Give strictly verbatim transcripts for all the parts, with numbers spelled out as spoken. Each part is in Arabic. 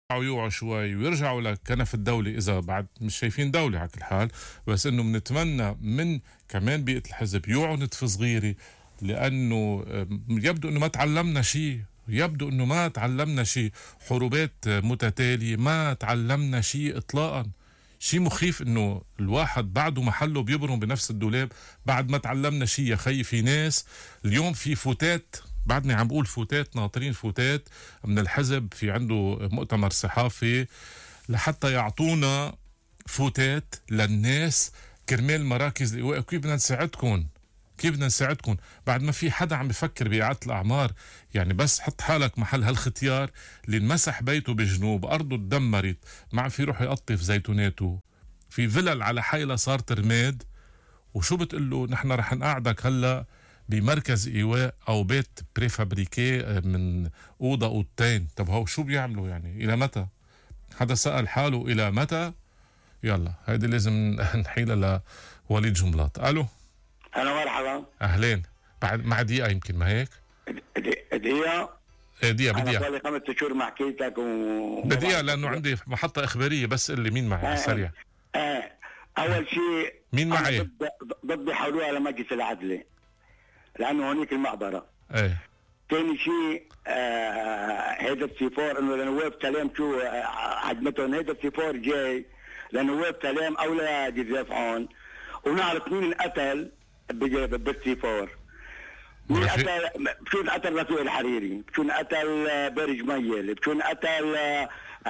يوعوا شوي ويرجعوا لكنف الدولة إذا بعد مش شايفين دولة على كل حال، بس إنه بنتمنى من كمان بيئة الحزب يوعوا نتفة صغيرة، لأنه يبدو إنه ما تعلمنا شيء، يبدو إنه ما تعلمنا شيء، حروبات متتالية ما تعلمنا شيء إطلاقا. شيء مخيف إنه الواحد بعده محله بيبرم بنفس الدولاب بعد ما تعلمنا شيء. يا خي في ناس اليوم في فوتات، بعدني عم بقول فوتات، ناطرين فوتات من الحزب، في عنده مؤتمر صحافي لحتى يعطونا فوتات للناس كرمال مراكز الإيواء. كيف بدنا نساعدكم؟ كيف بدنا نساعدكم بعد ما في حدا عم بفكر بإعادة الأعمار؟ يعني بس حط حالك محل هالختيار اللي انمسح بيته بجنوب، أرضه تدمرت، ما عم في يروح يقطف زيتوناته، في فلل على حيلة صارت رماد، وشو بتقول له نحن رح نقعدك هلا بمركز إيواء أو بيت بريفابريكي من أوضة أوضتين؟ طب هو شو بيعملوا يعني؟ إلى متى؟ حدا سأل حاله إلى متى؟ يلا هيدي لازم نحيلها لوليد جملات. ألو، أنا مرحبا. أهلين. بعد مع دقيقة يمكن، ما هيك؟ دقيقة؟ ايه دقيقة بدقيقة. أنا صار لي خمس شهور ما حكيتك و بدقيقة لأنه عندي محطة إخبارية. بس اللي مين معي آه سريع. آه أول شيء مين معي؟ ضد ضد يحولوها لمجلس العدل لأنه هونيك المقبرة. ايه. ثاني شيء آه هيدا السيفور إنه لنواب سلام شو آه عدمتهم، هيدا السيفور جاي لنواب سلام أو لجزافعون، ونعرف مين انقتل بالسيفور. مين قتل؟ شو انقتل رفيق الحريري، شو انقتل بارج ميل، شو انقتل آه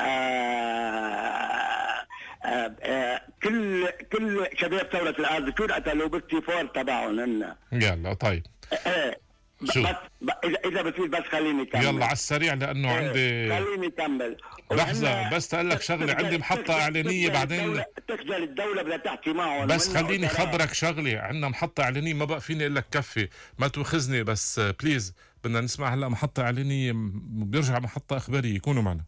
آه آه كل كل شباب ثورة الأرض شو انقتلوا بالسيفور تبعهم هن. يلا طيب. ايه بس اذا اذا بصير بس خليني كمل. يلا على السريع لانه ايه عندي خليني كمل. لحظة بس اقول لك شغلة، عندي محطة اعلانية بعدين. تخجل الدولة بدها تحكي معهم. بس خليني خبرك شغلة، عندنا محطة اعلانية ما بقى فيني اقول لك كفي، ما تواخذني بس بليز. بدنا نسمع هلا محطة اعلانية بيرجع محطة اخبارية، كونوا معنا.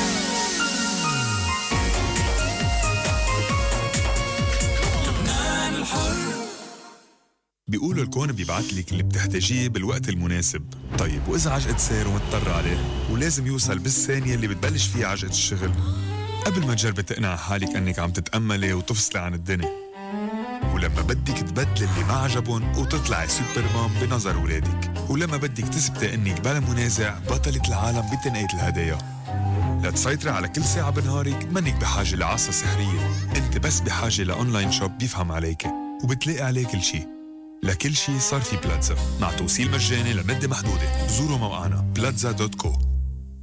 بيقولوا الكون بيبعتلك اللي بتحتاجيه بالوقت المناسب. طيب وإذا عجقة سير ومضطر عليه ولازم يوصل بالثانية اللي بتبلش فيها عجقة الشغل، قبل ما تجربي تقنع حالك أنك عم تتأملي وتفصلي عن الدنيا، ولما بدك تبدلي اللي ما عجبون وتطلعي سوبرمان بنظر ولادك، ولما بدك تثبتي أنك بلا منازع بطلة العالم بتنقية الهدايا. لتسيطري على كل ساعة بنهارك منك بحاجة لعصا سحرية، انت بس بحاجة لأونلاين شوب بيفهم عليك وبتلاقي عليه كل شي. لكل شي صار في بلاتزا مع توصيل مجاني لمدة محدودة. زوروا موقعنا بلاتزا دوت كو.